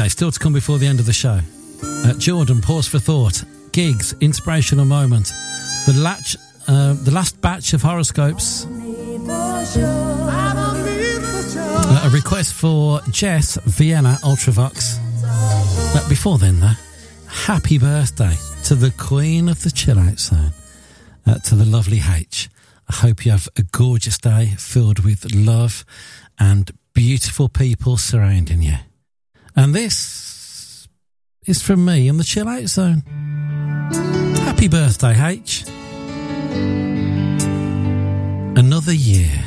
Okay, still to come before the end of the show. Jordan, pause for thought. Gigs, inspirational moment. The last batch of horoscopes. A request for Jess, Vienna, Ultravox. But before then, though, happy birthday to the Queen of the Chill Out Zone, to the lovely H. I hope you have a gorgeous day filled with love and beautiful people surrounding you. And this is from me in the Chill Out Zone. Happy birthday, H. Another year.